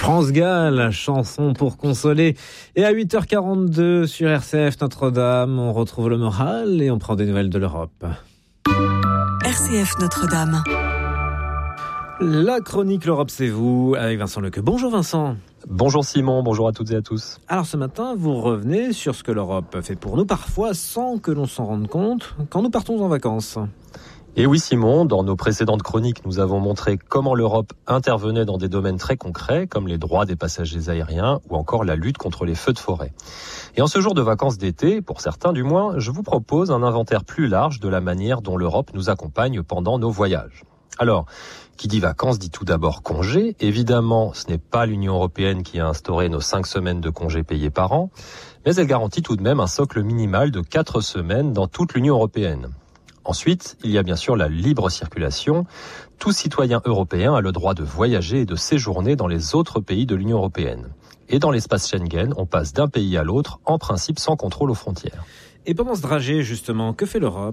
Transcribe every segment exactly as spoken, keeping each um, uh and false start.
France Gall, chanson pour consoler. Et à huit heures quarante-deux sur R C F Notre-Dame, on retrouve le moral et on prend des nouvelles de l'Europe. R C F Notre-Dame. La chronique L'Europe c'est vous avec Vincent Lequeux. Bonjour Vincent. Bonjour Simon, bonjour à toutes et à tous. Alors ce matin, vous revenez sur ce que l'Europe fait pour nous, parfois sans que l'on s'en rende compte, quand nous partons en vacances. Et oui Simon, dans nos précédentes chroniques, nous avons montré comment l'Europe intervenait dans des domaines très concrets, comme les droits des passagers aériens ou encore la lutte contre les feux de forêt. Et en ce jour de vacances d'été, pour certains du moins, je vous propose un inventaire plus large de la manière dont l'Europe nous accompagne pendant nos voyages. Alors, qui dit vacances dit tout d'abord congés. Évidemment, ce n'est pas l'Union européenne qui a instauré nos cinq semaines de congés payés par an, mais elle garantit tout de même un socle minimal de quatre semaines dans toute l'Union européenne. Ensuite, il y a bien sûr la libre circulation. Tout citoyen européen a le droit de voyager et de séjourner dans les autres pays de l'Union européenne. Et dans l'espace Schengen, on passe d'un pays à l'autre, en principe sans contrôle aux frontières. Et pendant ce trajet, justement, que fait l'Europe ?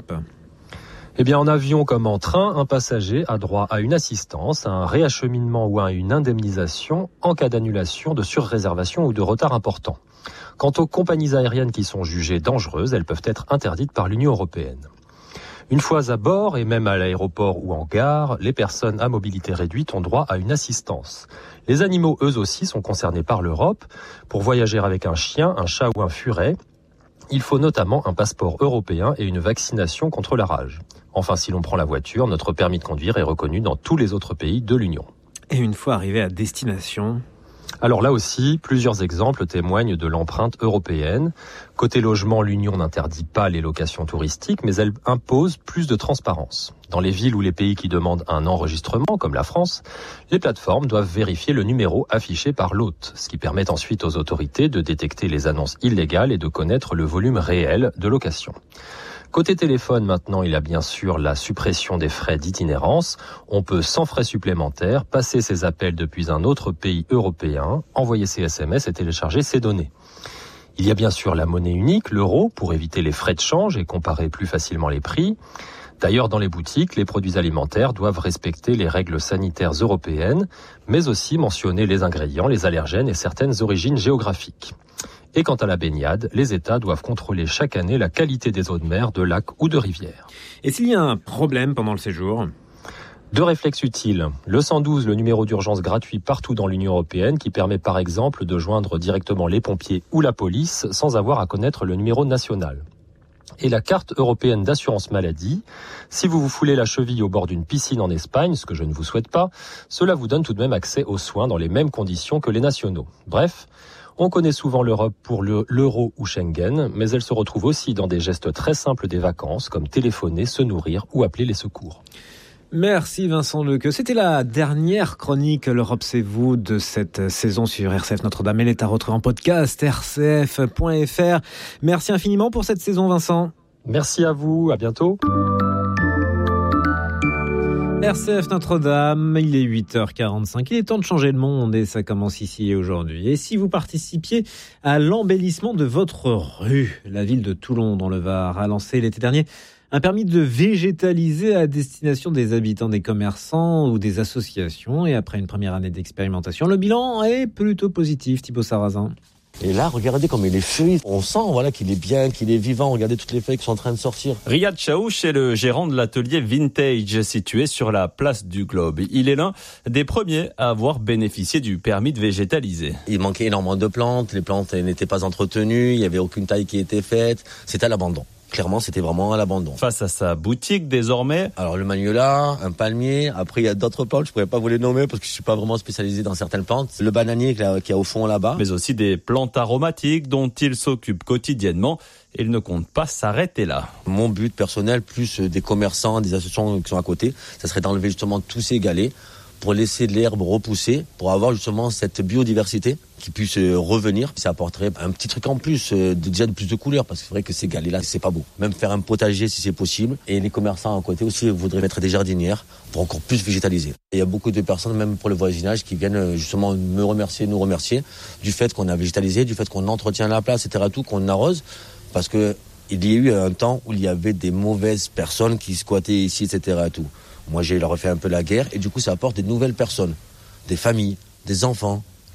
Eh bien, en avion comme en train, un passager a droit à une assistance, à un réacheminement ou à une indemnisation en cas d'annulation, de surréservation ou de retard important. Quant aux compagnies aériennes qui sont jugées dangereuses, elles peuvent être interdites par l'Union européenne. Une fois à bord et même à l'aéroport ou en gare, les personnes à mobilité réduite ont droit à une assistance. Les animaux, eux aussi, sont concernés par l'Europe. Pour voyager avec un chien, un chat ou un furet, il faut notamment un passeport européen et une vaccination contre la rage. Enfin, si l'on prend la voiture, notre permis de conduire est reconnu dans tous les autres pays de l'Union. Et une fois arrivé à destination ? Alors là aussi, plusieurs exemples témoignent de l'empreinte européenne. Côté logement, l'Union n'interdit pas les locations touristiques, mais elle impose plus de transparence. Dans les villes ou les pays qui demandent un enregistrement, comme la France, les plateformes doivent vérifier le numéro affiché par l'hôte, ce qui permet ensuite aux autorités de détecter les annonces illégales et de connaître le volume réel de location. Côté téléphone, maintenant, il y a bien sûr la suppression des frais d'itinérance. On peut, sans frais supplémentaires, passer ses appels depuis un autre pays européen, envoyer ses S M S et télécharger ses données. Il y a bien sûr la monnaie unique, l'euro, pour éviter les frais de change et comparer plus facilement les prix. D'ailleurs, dans les boutiques, les produits alimentaires doivent respecter les règles sanitaires européennes, mais aussi mentionner les ingrédients, les allergènes et certaines origines géographiques. Et quant à la baignade, les États doivent contrôler chaque année la qualité des eaux de mer, de lacs ou de rivières. Et s'il y a un problème pendant le séjour ? Deux réflexes utiles. Le cent douze, le numéro d'urgence gratuit partout dans l'Union européenne, qui permet par exemple de joindre directement les pompiers ou la police sans avoir à connaître le numéro national. Et la carte européenne d'assurance maladie. Si vous vous foulez la cheville au bord d'une piscine en Espagne, ce que je ne vous souhaite pas, cela vous donne tout de même accès aux soins dans les mêmes conditions que les nationaux. Bref, on connaît souvent l'Europe pour le, l'euro ou Schengen, mais elle se retrouve aussi dans des gestes très simples des vacances, comme téléphoner, se nourrir ou appeler les secours. Merci Vincent Lequeux. C'était la dernière chronique L'Europe c'est vous de cette saison sur R C F Notre-Dame. Elle est à retrouver en podcast r c f point f r. Merci infiniment pour cette saison Vincent. Merci à vous, à bientôt. R C F Notre-Dame, il est huit heures quarante-cinq. Il est temps de changer le monde et ça commence ici et aujourd'hui. Et si vous participiez à l'embellissement de votre rue, la ville de Toulon dans le Var a lancé l'été dernier un permis de végétaliser à destination des habitants, des commerçants ou des associations. Et après une première année d'expérimentation, le bilan est plutôt positif. Thibaut Sarrazin. Et là, regardez comme il est feuillu. On sent voilà, qu'il est bien, qu'il est vivant. Regardez toutes les feuilles qui sont en train de sortir. Riyad Chaouch est le gérant de l'atelier Vintage situé sur la place du Globe. Il est l'un des premiers à avoir bénéficié du permis de végétaliser. Il manquait énormément de plantes. Les plantes n'étaient pas entretenues. Il n'y avait aucune taille qui était faite. C'était à l'abandon. Clairement, c'était vraiment à l'abandon. Face à sa boutique, désormais... Alors, le magnolia, un palmier. Après, il y a d'autres plantes. Je pourrais pas vous les nommer parce que je suis pas vraiment spécialisé dans certaines plantes. Le bananier qui est au fond là-bas. Mais aussi des plantes aromatiques dont il s'occupe quotidiennement. Il ne compte pas s'arrêter là. Mon but personnel, plus des commerçants, des associations qui sont à côté, ça serait d'enlever justement tous ces galets pour laisser de l'herbe repousser, pour avoir justement cette biodiversité qui puisse revenir. Ça apporterait un petit truc en plus, de, déjà de plus de couleurs, parce que c'est vrai que ces galets-là, c'est pas beau. Même faire un potager si c'est possible. Et les commerçants à côté aussi voudraient mettre des jardinières pour encore plus végétaliser. Et il y a beaucoup de personnes, même pour le voisinage, qui viennent justement me remercier, nous remercier du fait qu'on a végétalisé, du fait qu'on entretient la place, et cetera, tout, qu'on arrose, parce que il y a eu un temps où il y avait des mauvaises personnes qui squattaient ici, et cetera, tout. Moi, j'ai leur fait un peu la guerre, et du coup, ça apporte des nouvelles personnes, des familles, des enfants,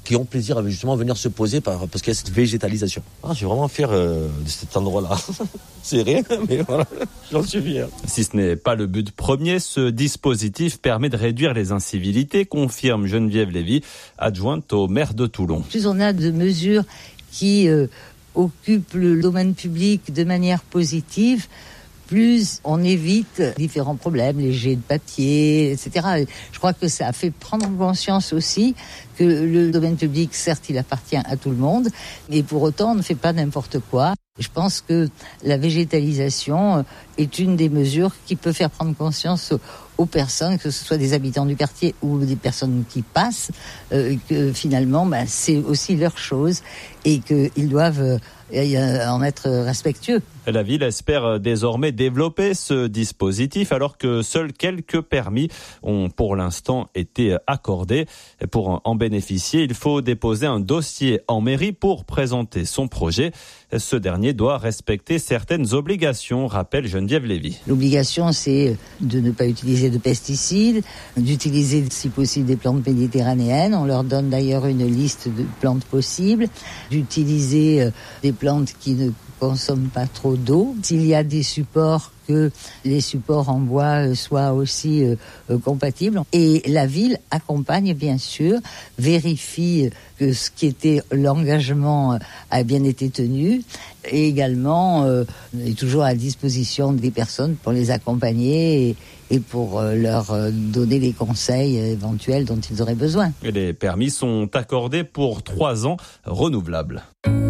qui ont plaisir à justement venir se poser par, parce qu'il y a cette végétalisation. Ah, je suis vraiment fier euh, de cet endroit-là. C'est rien, mais voilà, j'en suis fier. Si ce n'est pas le but premier, ce dispositif permet de réduire les incivilités, confirme Geneviève Lévy, adjointe au maire de Toulon. Plus on a de mesures qui euh, occupent le domaine public de manière positive, plus on évite différents problèmes, les jets de papier, et cetera. Je crois que ça a fait prendre conscience aussi que le domaine public, certes, il appartient à tout le monde, mais pour autant, on ne fait pas n'importe quoi. Je pense que la végétalisation est une des mesures qui peut faire prendre conscience aux personnes, que ce soit des habitants du quartier ou des personnes qui passent, euh, que finalement, bah, c'est aussi leur chose et qu'ils doivent euh, en être respectueux. La ville espère désormais développer ce dispositif alors que seuls quelques permis ont pour l'instant été accordés. Pour en bénéficier, il faut déposer un dossier en mairie pour présenter son projet. Ce dernier doit respecter certaines obligations, rappelle Geneviève Lévy. L'obligation, c'est de ne pas utiliser de pesticides, d'utiliser si possible des plantes méditerranéennes. On leur donne d'ailleurs une liste de plantes possibles, d'utiliser des plantes qui ne consomment pas trop d'eau. S'il y a des supports, que les supports en bois soient aussi euh, euh, compatibles. Et la ville accompagne bien sûr, vérifie que ce qui était l'engagement a bien été tenu et également euh, est toujours à disposition des personnes pour les accompagner et, et pour euh, leur euh, donner les conseils éventuels dont ils auraient besoin. Et les permis sont accordés pour trois ans renouvelables.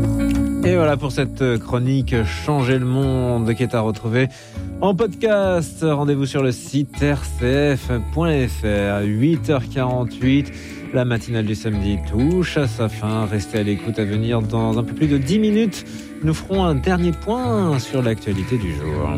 Et voilà pour cette chronique Changer le monde qui est à retrouver en podcast. Rendez-vous sur le site r c f point f r. huit heures quarante-huit, la matinale du samedi touche à sa fin. Restez à l'écoute, à venir dans un peu plus de dix minutes. Nous ferons un dernier point sur l'actualité du jour.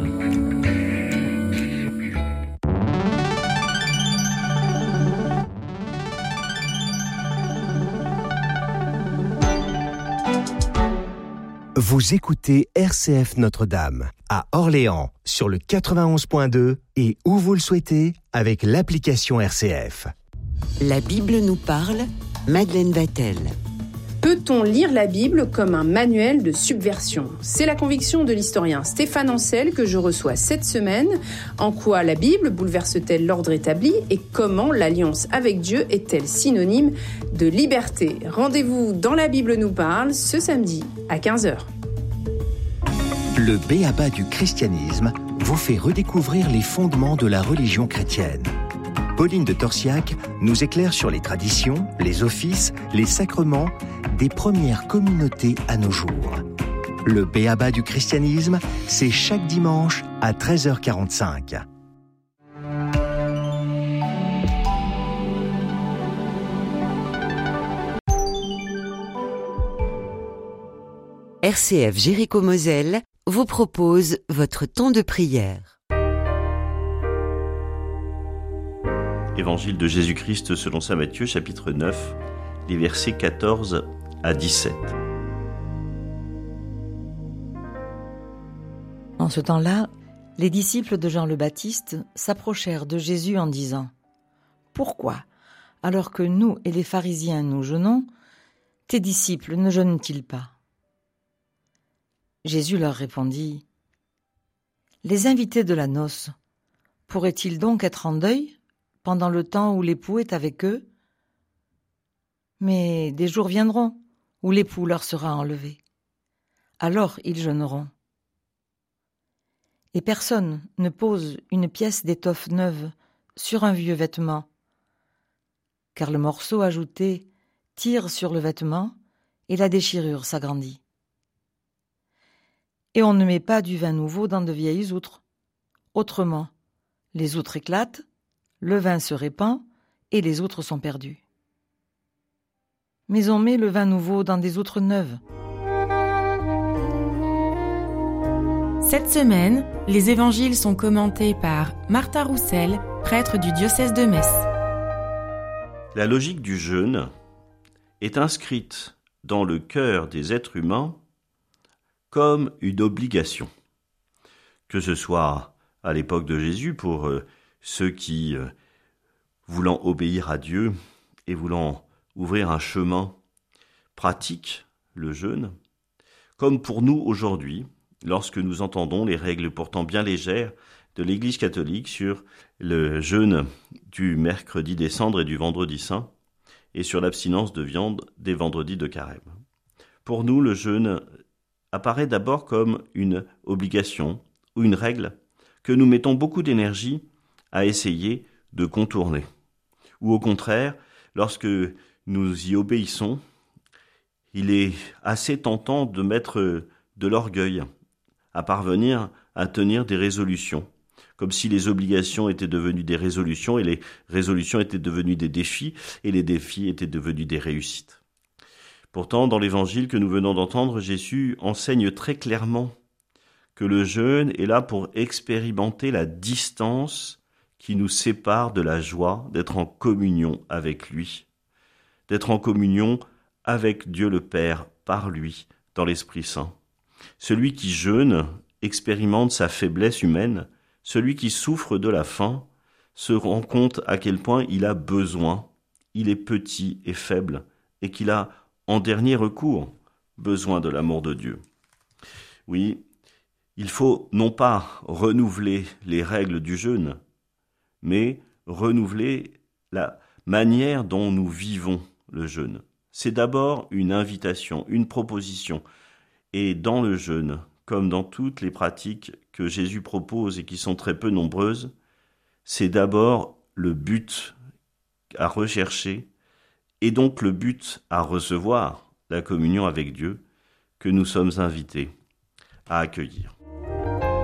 Vous écoutez R C F Notre-Dame à Orléans sur le quatre-vingt-onze point deux et où vous le souhaitez avec l'application R C F. La Bible nous parle, Madeleine Vatel. Peut-on lire la Bible comme un manuel de subversion ? C'est la conviction de l'historien Stéphane Ancel que je reçois cette semaine. En quoi la Bible bouleverse-t-elle l'ordre établi et comment l'alliance avec Dieu est-elle synonyme de liberté ? Rendez-vous dans La Bible nous parle ce samedi à quinze heures. Le B.A.B.A. du christianisme vous fait redécouvrir les fondements de la religion chrétienne. Pauline de Torsiac nous éclaire sur les traditions, les offices, les sacrements des premières communautés à nos jours. Le B.A.B.A. du christianisme, c'est chaque dimanche à treize heures quarante-cinq. R C F Jéricho-Moselle vous propose votre temps de prière. Évangile de Jésus-Christ selon saint Matthieu, chapitre neuf, les versets quatorze à dix-sept. En ce temps-là, les disciples de Jean le Baptiste s'approchèrent de Jésus en disant : « Pourquoi, alors que nous et les pharisiens nous jeûnons, tes disciples ne jeûnent-ils pas ?» Jésus leur répondit : « Les invités de la noce pourraient-ils donc être en deuil pendant le temps où l'époux est avec eux ? Mais des jours viendront où l'époux leur sera enlevé. Alors ils jeûneront. Et personne ne pose une pièce d'étoffe neuve sur un vieux vêtement, car le morceau ajouté tire sur le vêtement et la déchirure s'agrandit. Et on ne met pas du vin nouveau dans de vieilles outres. Autrement, les outres éclatent, le vin se répand et les outres sont perdues. Mais on met le vin nouveau dans des outres neuves. » Cette semaine, les évangiles sont commentés par Martha Roussel, prêtre du diocèse de Metz. La logique du jeûne est inscrite dans le cœur des êtres humains comme une obligation. Que ce soit à l'époque de Jésus pour euh, ceux qui, euh, voulant obéir à Dieu et voulant ouvrir un chemin pratique le jeûne, comme pour nous aujourd'hui, lorsque nous entendons les règles pourtant bien légères de l'Église catholique sur le jeûne du mercredi des cendres et du vendredi saint, et sur l'abstinence de viande des vendredis de carême. Pour nous, le jeûne apparaît d'abord comme une obligation ou une règle que nous mettons beaucoup d'énergie à essayer de contourner. Ou au contraire, lorsque nous y obéissons, il est assez tentant de mettre de l'orgueil à parvenir à tenir des résolutions, comme si les obligations étaient devenues des résolutions et les résolutions étaient devenues des défis et les défis étaient devenus des réussites. Pourtant, dans l'évangile que nous venons d'entendre, Jésus enseigne très clairement que le jeûne est là pour expérimenter la distance qui nous sépare de la joie d'être en communion avec lui, d'être en communion avec Dieu le Père par lui, dans l'Esprit Saint. Celui qui jeûne expérimente sa faiblesse humaine, celui qui souffre de la faim se rend compte à quel point il a besoin, il est petit et faible, et qu'il a, en dernier recours, besoin de l'amour de Dieu. Oui, il faut non pas renouveler les règles du jeûne, mais renouveler la manière dont nous vivons le jeûne. C'est d'abord une invitation, une proposition. Et dans le jeûne, comme dans toutes les pratiques que Jésus propose et qui sont très peu nombreuses, c'est d'abord le but à rechercher et donc le but à recevoir, la communion avec Dieu, que nous sommes invités à accueillir.